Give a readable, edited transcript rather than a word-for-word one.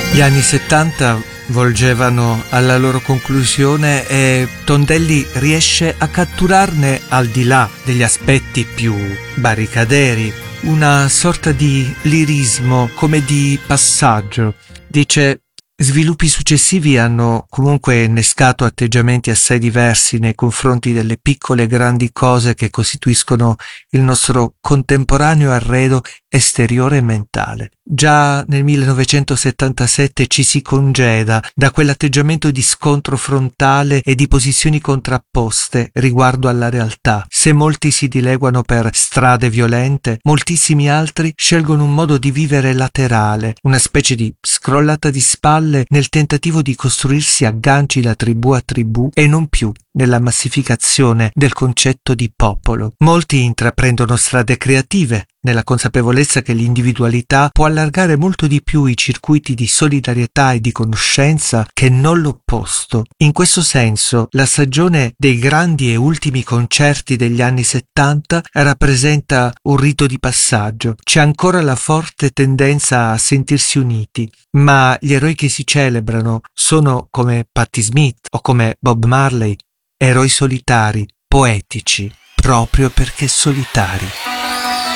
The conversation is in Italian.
Gli anni 70 volgevano alla loro conclusione e Tondelli riesce a catturarne, al di là degli aspetti più barricaderi, una sorta di lirismo, come di passaggio. Dice: sviluppi successivi hanno comunque innescato atteggiamenti assai diversi nei confronti delle piccole e grandi cose che costituiscono il nostro contemporaneo arredo esteriore e mentale. Già nel 1977 ci si congeda da quell'atteggiamento di scontro frontale e di posizioni contrapposte riguardo alla realtà. Se molti si dileguano per strade violente, moltissimi altri scelgono un modo di vivere laterale, una specie di scrollata di spalle nel tentativo di costruirsi agganci da tribù a tribù e non più nella massificazione del concetto di popolo. Molti intraprendono strade creative, nella consapevolezza che l'individualità può allargare molto di più i circuiti di solidarietà e di conoscenza che non l'opposto. In questo senso, la stagione dei grandi e ultimi concerti degli anni 70 rappresenta un rito di passaggio. C'è ancora la forte tendenza a sentirsi uniti, ma gli eroi che si celebrano sono, come Patti Smith o come Bob Marley, eroi solitari, poetici, proprio perché solitari.